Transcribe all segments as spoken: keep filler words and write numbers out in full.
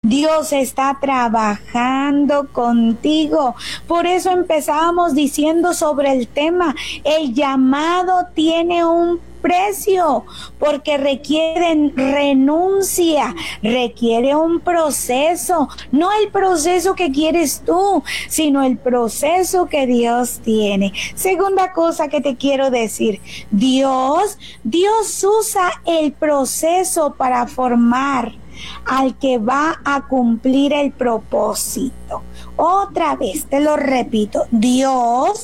Dios está trabajando contigo. Por eso empezábamos diciendo sobre el tema, el llamado tiene un precio, porque requiere renuncia, requiere un proceso, no el proceso que quieres tú, sino el proceso que Dios tiene. Segunda cosa que te quiero decir, Dios, Dios usa el proceso para formar al que va a cumplir el propósito. Otra vez te lo repito, Dios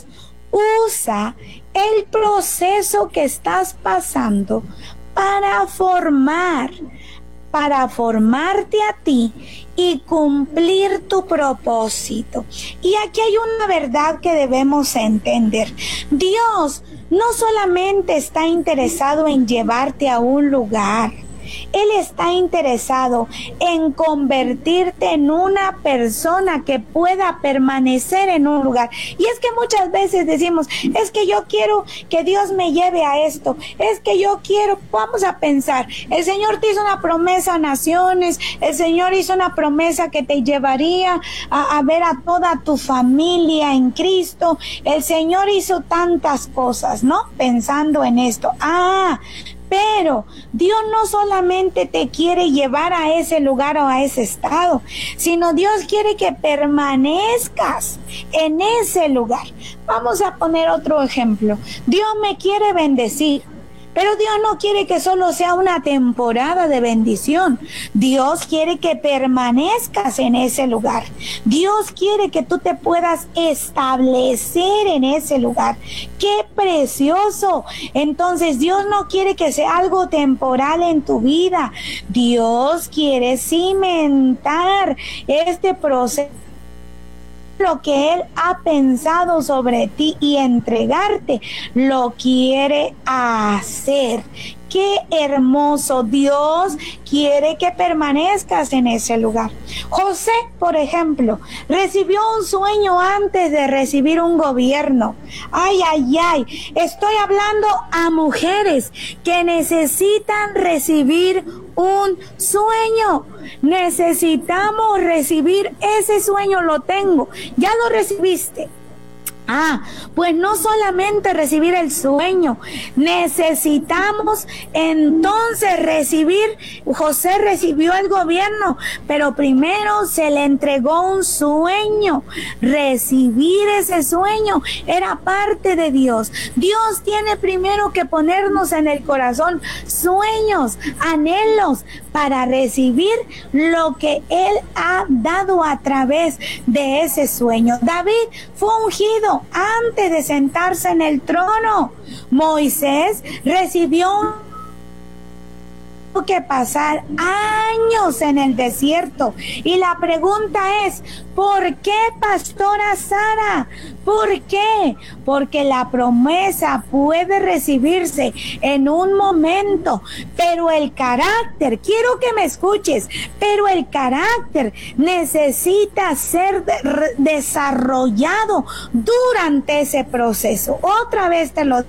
usa el proceso que estás pasando para formar, para formarte a ti y cumplir tu propósito. Y aquí hay una verdad que debemos entender. Dios no solamente está interesado en llevarte a un lugar, Él está interesado en convertirte en una persona que pueda permanecer en un lugar. Y es que muchas veces decimos, es que yo quiero que Dios me lleve a esto, es que yo quiero, vamos a pensar, el Señor te hizo una promesa a naciones, el Señor hizo una promesa que te llevaría a, a ver a toda tu familia en Cristo, el Señor hizo tantas cosas, ¿no? Pensando en esto. Ah, pero Dios no solamente te quiere llevar a ese lugar o a ese estado, sino Dios quiere que permanezcas en ese lugar. Vamos a poner otro ejemplo. Dios me quiere bendecir, pero Dios no quiere que solo sea una temporada de bendición. Dios quiere que permanezcas en ese lugar. Dios quiere que tú te puedas establecer en ese lugar. ¡Qué precioso! Entonces Dios no quiere que sea algo temporal en tu vida. Dios quiere cimentar este proceso, lo que Él ha pensado sobre ti y entregarte, lo quiere hacer. ¡Qué hermoso! Dios quiere que permanezcas en ese lugar. José, por ejemplo, recibió un sueño antes de recibir un gobierno. Ay, ay, ay. Estoy hablando a mujeres que necesitan recibir un sueño. Necesitamos recibir ese sueño. Lo tengo. Ya lo recibiste. Ah, pues no solamente recibir el sueño, necesitamos entonces recibir. José recibió el gobierno, pero primero se le entregó un sueño. Recibir ese sueño era parte de Dios. Dios tiene primero que ponernos en el corazón sueños, anhelos, para recibir lo que Él ha dado a través de ese sueño. David fue ungido antes de sentarse en el trono. Moisés recibió que pasar años en el desierto. Y la pregunta es, ¿por qué, pastora Sara? ¿Por qué? Porque la promesa puede recibirse en un momento, pero el carácter, quiero que me escuches, pero el carácter necesita ser de, desarrollado durante ese proceso. Otra vez te lo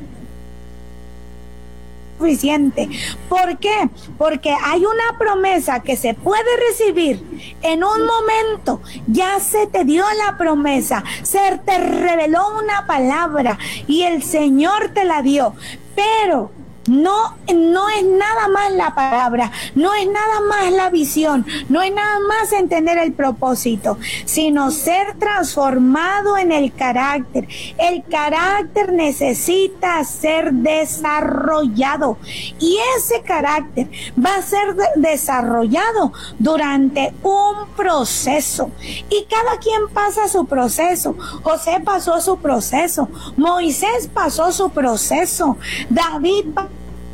suficiente. ¿Por qué? Porque hay una promesa que se puede recibir en un momento. Ya se te dio la promesa, se te reveló una palabra y el Señor te la dio, pero No, no es nada más la palabra, no es nada más la visión, no es nada más entender el propósito, sino ser transformado en el carácter. El carácter necesita ser desarrollado y ese carácter va a ser de- desarrollado durante un proceso. Y cada quien pasa su proceso. José pasó su proceso, Moisés pasó su proceso, David pasó,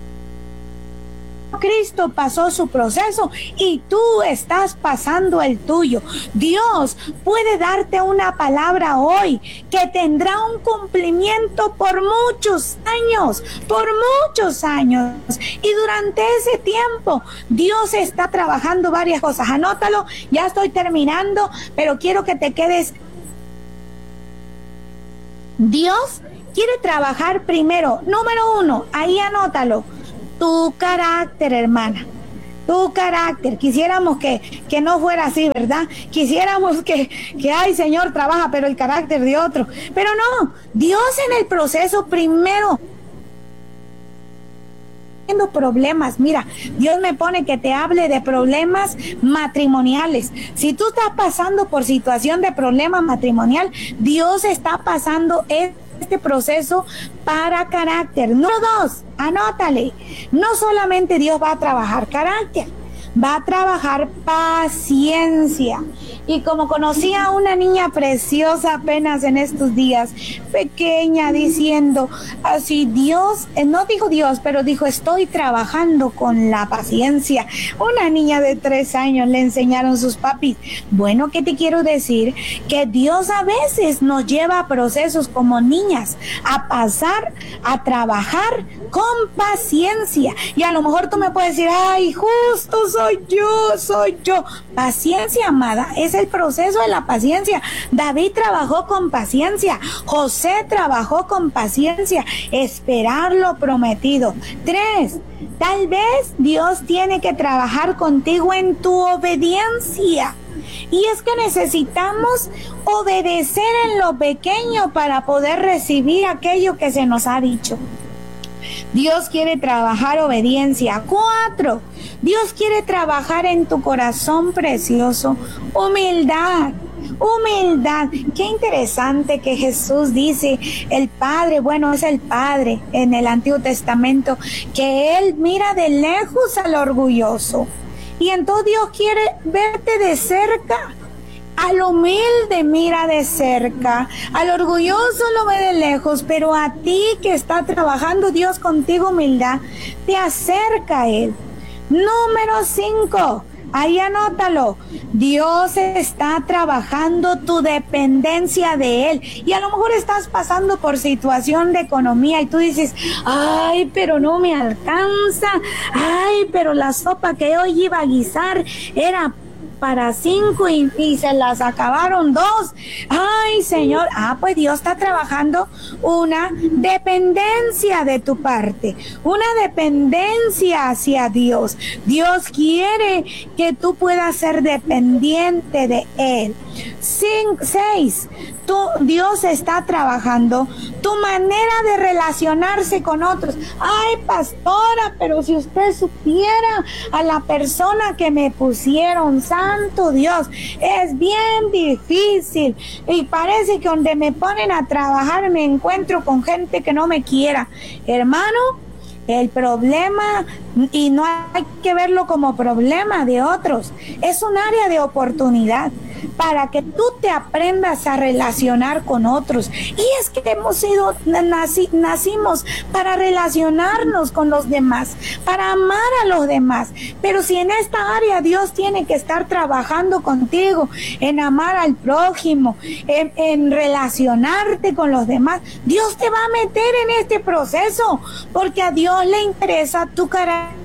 Cristo pasó su proceso y tú estás pasando el tuyo. Dios puede darte una palabra hoy que tendrá un cumplimiento por muchos años, por muchos años. Y durante ese tiempo Dios está trabajando varias cosas. Anótalo, ya estoy terminando, pero quiero que te quedes. Dios quiere trabajar primero, número uno, ahí anótalo, tu carácter, hermana. tu carácter. Quisiéramos que, que no fuera así, ¿verdad? Quisiéramos que, que, ay, Señor, trabaja, pero el carácter de otro. Pero no, Dios en el proceso primero problemas. Mira, Dios me pone que te hable de problemas matrimoniales. Si tú estás pasando por situación de problema matrimonial, Dios está pasando este proceso para carácter. Número dos, anótale. No solamente Dios va a trabajar carácter, va a trabajar paciencia. Y como conocí a una niña preciosa apenas en estos días, pequeña, diciendo así, Dios, eh, no dijo Dios, pero dijo, estoy trabajando con la paciencia. Una niña de tres años le enseñaron sus papis. Bueno, ¿qué te quiero decir? Que Dios a veces nos lleva a procesos como niñas, a pasar, a trabajar con paciencia. Y a lo mejor tú me puedes decir, ay, justo soy yo, soy yo. Paciencia, amada, es el proceso de la paciencia. David trabajó con paciencia, José trabajó con paciencia, esperar lo prometido. Tres, tal vez Dios tiene que trabajar contigo en tu obediencia. Y es que necesitamos obedecer en lo pequeño para poder recibir aquello que se nos ha dicho. Dios quiere trabajar obediencia. Cuatro, Dios quiere trabajar en tu corazón precioso, humildad. Humildad. Qué interesante que Jesús dice, el Padre, bueno, es el Padre en el Antiguo Testamento, que Él mira de lejos al orgulloso. Y entonces Dios quiere verte de cerca. Al humilde mira de cerca, al orgulloso lo ve de lejos, pero a ti que está trabajando Dios contigo humildad, te acerca a Él. Número cinco, ahí anótalo. Dios está trabajando tu dependencia de Él. Y a lo mejor estás pasando por situación de economía y tú dices, ay, pero no me alcanza. Ay, pero la sopa que hoy iba a guisar era para cinco y, y se las acabaron dos. Ay, Señor, ah, pues Dios está trabajando una dependencia de tu parte, una dependencia hacia Dios. Dios quiere que tú puedas ser dependiente de Él. Cinco, seis, tú, Dios está trabajando tu manera de relacionarse con otros. Ay, pastora, pero si usted supiera a la persona que me pusieron, santo Dios, es bien difícil y parece que donde me ponen a trabajar me encuentro con gente que no me quiera. Hermano, el problema, y no hay que verlo como problema de otros, es un área de oportunidad para que tú te aprendas a relacionar con otros. Y es que hemos sido, nací, nacimos para relacionarnos con los demás, para amar a los demás. Pero si en esta área Dios tiene que estar trabajando contigo, en amar al prójimo, en, en relacionarte con los demás, Dios te va a meter en este proceso, porque a Dios le interesa tu carácter,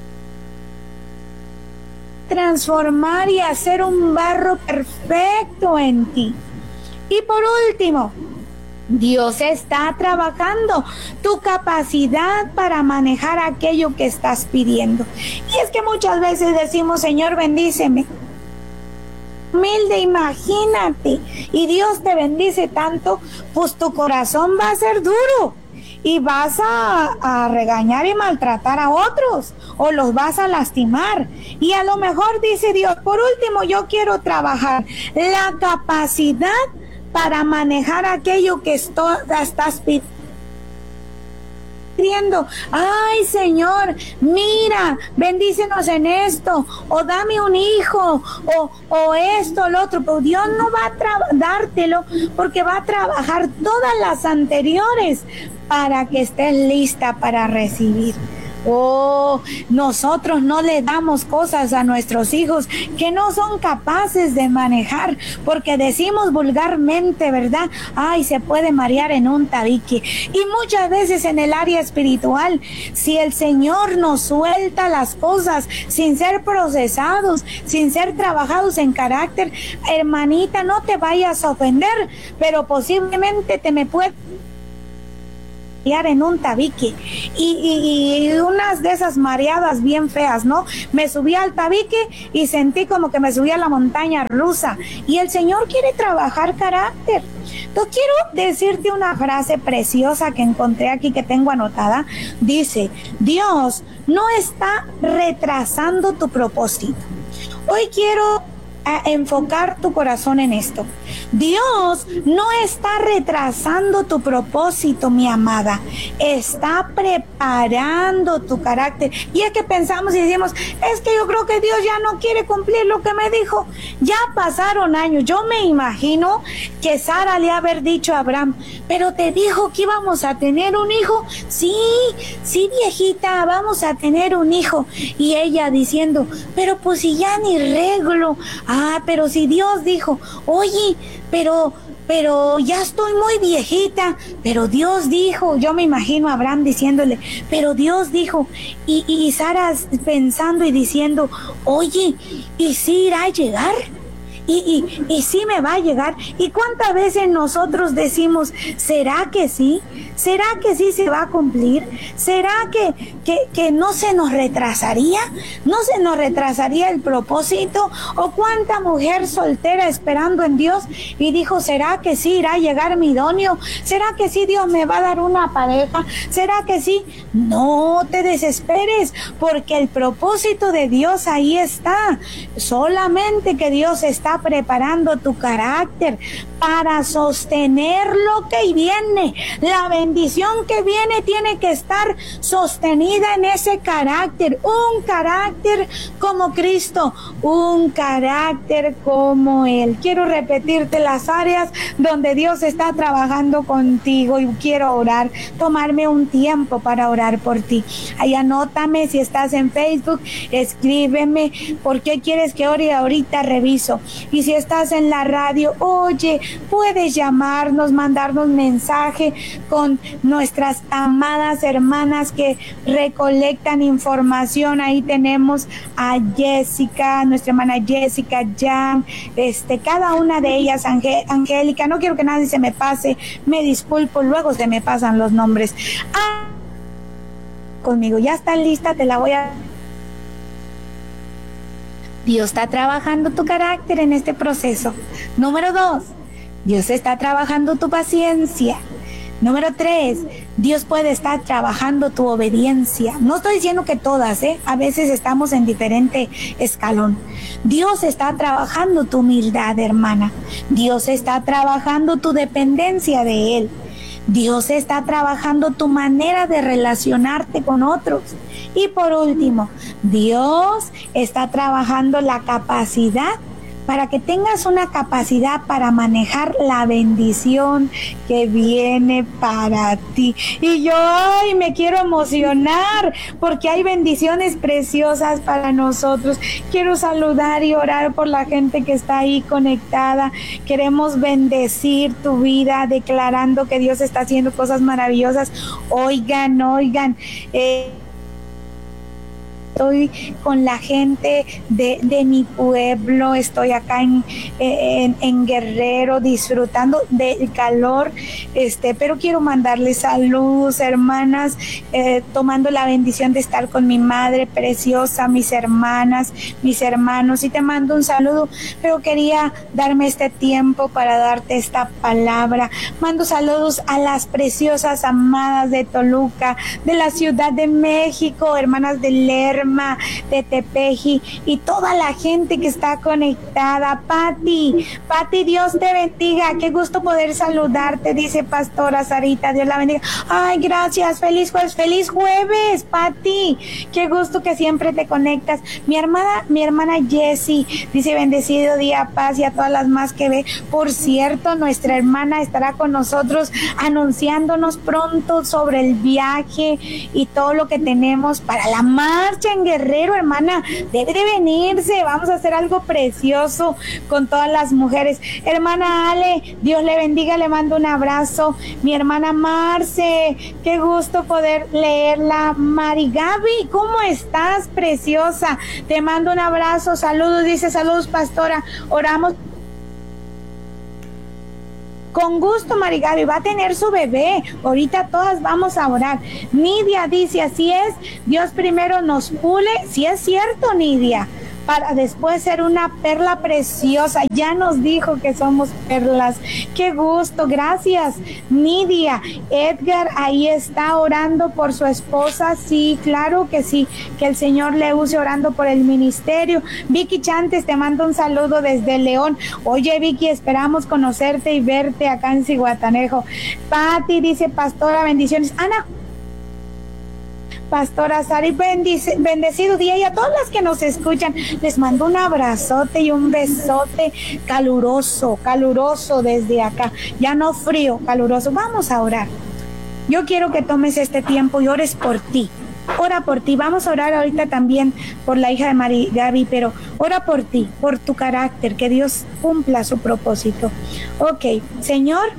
transformar y hacer un barro perfecto en ti. Y por último, Dios está trabajando tu capacidad para manejar aquello que estás pidiendo. Y es que muchas veces decimos, Señor, bendíceme. Humilde, imagínate, y Dios te bendice tanto, pues tu corazón va a ser duro. Y vas a, a regañar y maltratar a otros, o los vas a lastimar. Y a lo mejor dice Dios, por último, yo quiero trabajar la capacidad para manejar aquello que esto, estás pidiendo. Ay, Señor, mira, bendícenos en esto, o dame un hijo, o, o esto, lo otro. Pero Dios no va a dártelo, porque va a trabajar todas las anteriores para que estés lista para recibir. Oh, nosotros no le damos cosas a nuestros hijos que no son capaces de manejar, porque decimos vulgarmente, ¿verdad? Ay, se puede marear en un tabique. Y muchas veces en el área espiritual, si el Señor nos suelta las cosas sin ser procesados, sin ser trabajados en carácter, hermanita, no te vayas a ofender, pero posiblemente te me puede en un tabique y, y, y unas de esas mareadas bien feas, ¿no? Me subí al tabique y sentí como que me subí a la montaña rusa. Y el Señor quiere trabajar carácter. Yo quiero decirte una frase preciosa que encontré aquí, que tengo anotada. Dice: Dios no está retrasando tu propósito. Hoy quiero a enfocar tu corazón en esto. Dios no está retrasando tu propósito, mi amada. Está preparando tu carácter. Y es que pensamos y decimos: es que yo creo que Dios ya no quiere cumplir lo que me dijo. Ya pasaron años. Yo me imagino que Sara le haber dicho a Abraham: pero te dijo que íbamos a tener un hijo. Sí, sí, viejita, vamos a tener un hijo. Y ella diciendo: pero pues si ya ni reglo. Ah, pero si Dios dijo, oye, pero, pero ya estoy muy viejita, pero Dios dijo. Yo me imagino a Abraham diciéndole: pero Dios dijo. Y, y Sara pensando y diciendo: oye, ¿y si irá a llegar? Y, y, y sí me va a llegar. ¿Y cuántas veces nosotros decimos: ¿será que sí? ¿Será que sí se va a cumplir? ¿Será que, que, que no se nos retrasaría? ¿No se nos retrasaría el propósito? ¿O cuánta mujer soltera esperando en Dios y dijo: ¿será que sí irá a llegar mi idóneo? ¿Será que sí Dios me va a dar una pareja? ¿Será que sí? No te desesperes, porque el propósito de Dios ahí está. Solamente que Dios está preparando tu carácter para sostener lo que viene. La bendición que viene tiene que estar sostenida en ese carácter. Un carácter como Cristo, un carácter como Él. Quiero repetirte las áreas donde Dios está trabajando contigo y quiero orar, tomarme un tiempo para orar por ti. Ahí anótame, si estás en Facebook, escríbeme por qué quieres que ore, ahorita reviso. Y si estás en la radio, oye, puedes llamarnos, mandarnos mensaje con nuestras amadas hermanas que recolectan información. Ahí tenemos a Jessica, nuestra hermana Jessica, Jan, este, cada una de ellas, Angé- Angélica. No quiero que nadie se me pase, me disculpo, luego se me pasan los nombres. Ah, conmigo, ya está lista, te la voy a... Dios está trabajando tu carácter en este proceso. Número dos, Dios está trabajando tu paciencia. Número tres, Dios puede estar trabajando tu obediencia. No estoy diciendo que todas, ¿eh? A veces estamos en diferente escalón. Dios está trabajando tu humildad, hermana. Dios está trabajando tu dependencia de Él. Dios está trabajando tu manera de relacionarte con otros. Y por último, Dios está trabajando la capacidad para que tengas una capacidad para manejar la bendición que viene para ti. Y yo, ay, me quiero emocionar porque hay bendiciones preciosas para nosotros. Quiero saludar y orar por la gente que está ahí conectada. Queremos bendecir tu vida, declarando que Dios está haciendo cosas maravillosas. Oigan, oigan, eh, estoy con la gente de, de mi pueblo, estoy acá en, en, en Guerrero disfrutando del calor, este, pero quiero mandarles saludos, hermanas, eh, tomando la bendición de estar con mi madre preciosa, mis hermanas, mis hermanos, y te mando un saludo, pero quería darme este tiempo para darte esta palabra. Mando saludos a las preciosas amadas de Toluca, de la Ciudad de México, hermanas de Lerma, de Tepeji y toda la gente que está conectada. Pati, Pati, Dios te bendiga, qué gusto poder saludarte, dice Pastora Sarita, Dios la bendiga. Ay, gracias, feliz jueves, feliz jueves, Pati, qué gusto que siempre te conectas. Mi hermana, mi hermana Jessie dice: bendecido día, paz, y a todas las más que ve. Por cierto, nuestra hermana estará con nosotros anunciándonos pronto sobre el viaje y todo lo que tenemos para la marcha en Guerrero, hermana, debe de venirse, vamos a hacer algo precioso con todas las mujeres. Hermana Ale, Dios le bendiga, le mando un abrazo. Mi hermana Marce, qué gusto poder leerla. Mari Gaby, ¿cómo estás, preciosa? Te mando un abrazo, saludos, dice: saludos, pastora, oramos Con gusto, Marigaby, va a tener su bebé. Ahorita todas vamos a orar. Nidia dice, así es, Dios primero nos pule. Sí es cierto, Nidia, para después ser una perla preciosa. Ya nos dijo que somos perlas. Qué gusto, gracias, Nidia. Edgar ahí está orando por su esposa. Sí, claro que sí, que el Señor le use orando por el ministerio. Vicky Chantes te mando un saludo desde León. Oye, Vicky, esperamos conocerte y verte acá en Zihuatanejo. Patti dice, pastora, bendiciones. Ana Pastora Sari, bendice, bendecido día, y a todas las que nos escuchan les mando un abrazote y un besote caluroso, caluroso desde acá, ya no frío, caluroso. Vamos a orar. Yo quiero que tomes este tiempo y ores por ti. Ora por ti. Vamos a orar ahorita también por la hija de Marigaby, pero ora por ti, por tu carácter, que Dios cumpla su propósito. Ok, Señor,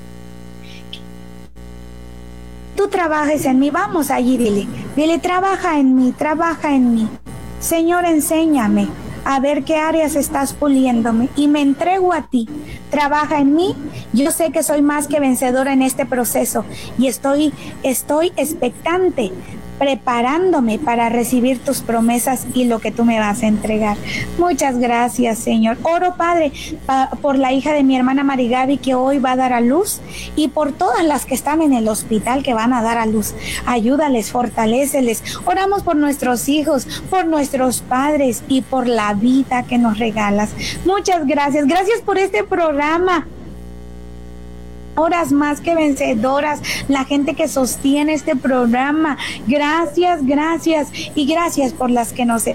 tú trabajes en mí. Vamos allí, dile, dile, trabaja en mí, trabaja en mí. Señor, enséñame a ver qué áreas estás puliéndome y me entrego a ti. Trabaja en mí. Yo sé que soy más que vencedora en este proceso y estoy, estoy expectante, preparándome para recibir tus promesas y lo que tú me vas a entregar. Muchas gracias, Señor. Oro, Padre, pa- por la hija de mi hermana Marigaby, que hoy va a dar a luz, y por todas las que están en el hospital que van a dar a luz. Ayúdales, fortaléceles. Oramos por nuestros hijos, por nuestros padres y por la vida que nos regalas. Muchas gracias. Gracias por este programa. Horas más que vencedoras, la gente que sostiene este programa. Gracias, gracias y gracias por las que nos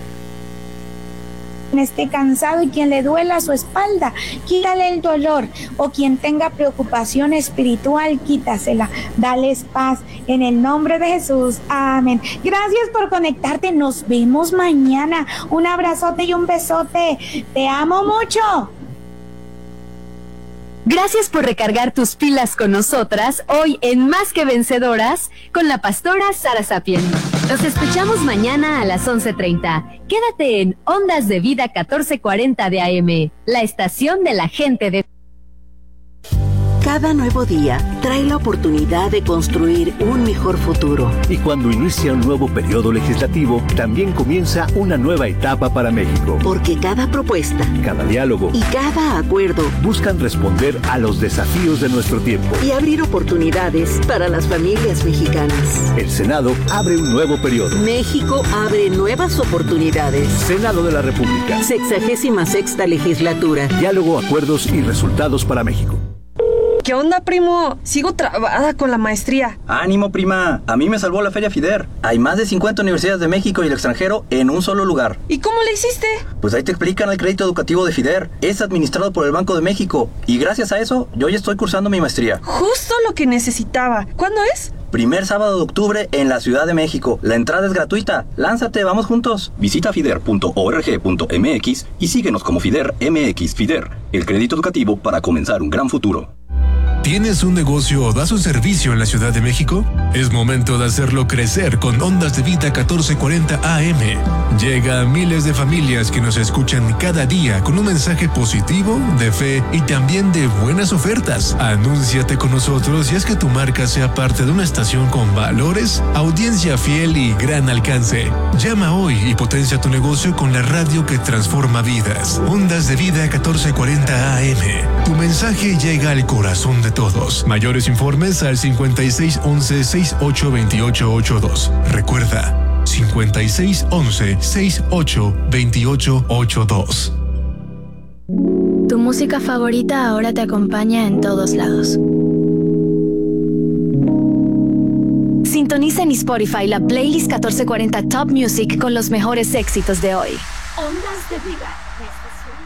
esté cansado y quien le duela su espalda, quítale el dolor, o quien tenga preocupación espiritual, quítasela, dales paz en el nombre de Jesús, amén. Gracias por conectarte, nos vemos mañana. Un abrazote y un besote, te amo mucho. Gracias por recargar tus pilas con nosotras hoy en Más que Vencedoras con la pastora Sara Sapien. Nos escuchamos mañana a las once treinta. Quédate en Ondas de Vida catorce cuarenta de A M, la estación de la gente de... Cada nuevo día trae la oportunidad de construir un mejor futuro. Y cuando inicia un nuevo periodo legislativo, también comienza una nueva etapa para México. Porque cada propuesta, cada diálogo y cada acuerdo buscan responder a los desafíos de nuestro tiempo y abrir oportunidades para las familias mexicanas. El Senado abre un nuevo periodo. México abre nuevas oportunidades. Senado de la República. Sexagésima sexta legislatura. Diálogo, acuerdos y resultados para México. ¿Qué onda, primo? Sigo trabada con la maestría. ¡Ánimo, prima! A mí me salvó la Feria FIDER. Hay más de cincuenta universidades de México y el extranjero en un solo lugar. ¿Y cómo le hiciste? Pues ahí te explican el crédito educativo de FIDER. Es administrado por el Banco de México. Y gracias a eso, yo ya estoy cursando mi maestría. Justo lo que necesitaba. ¿Cuándo es? Primer sábado de octubre en la Ciudad de México. La entrada es gratuita. Lánzate, vamos juntos. Visita fider punto org punto m x y síguenos como FIDER M X. FIDER, el crédito educativo para comenzar un gran futuro. ¿Tienes un negocio o das un servicio en la Ciudad de México? Es momento de hacerlo crecer con Ondas de Vida catorce cuarenta A M. Llega a miles de familias que nos escuchan cada día con un mensaje positivo, de fe y también de buenas ofertas. Anúnciate con nosotros y haz que tu marca sea parte de una estación con valores, audiencia fiel y gran alcance. Llama hoy y potencia tu negocio con la radio que transforma vidas. Ondas de Vida catorce cuarenta A M. Tu mensaje llega al corazón de todos. Mayores informes al cincuenta y seis once sesenta y ocho veintiocho ochenta y dos. Recuerda, cincuenta y seis once sesenta y ocho veintiocho ochenta y dos. Tu música favorita ahora te acompaña en todos lados. Sintoniza en Spotify la playlist catorce cuarenta Top Music con los mejores éxitos de hoy. Ondas de Vida.